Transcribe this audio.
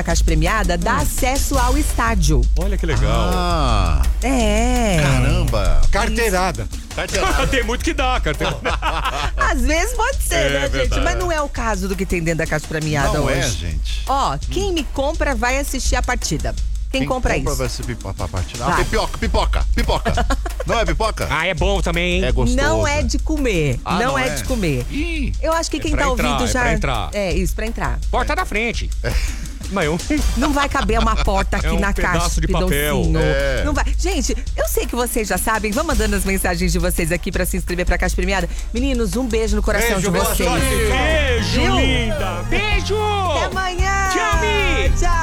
Caixa Premiada dá acesso ao estádio. Olha que legal. Caramba. Carteirada. Tem muito que dar, carteirada. Às vezes pode ser, né, gente? verdade. Mas não é o caso do que tem dentro da Caixa Premiada Não hoje. é, gente. Ó, quem me compra vai assistir a partida. Quem compra isso? vai ser pipoca. Vai. Pipoca. Não é pipoca? É bom também, hein? É gostoso. Não é de comer. Ah, não não é é? de comer. Ih, Eu acho que quem pra tá entrar, ouvindo é já. pra entrar. É isso, pra entrar. Porta da frente. Mas eu... Não vai caber uma porta aqui É um na pedaço caixa, de papel. Pidoncinho. É. Não vai. Gente, eu sei que vocês já sabem. Vão mandando as mensagens de vocês aqui pra se inscrever pra Caixa Premiada. Meninos, um beijo no coração Beijo, de boa vocês. sorte. Beijo, Viu? linda. Beijo. Até amanhã. Tchau, Mi. Tchau.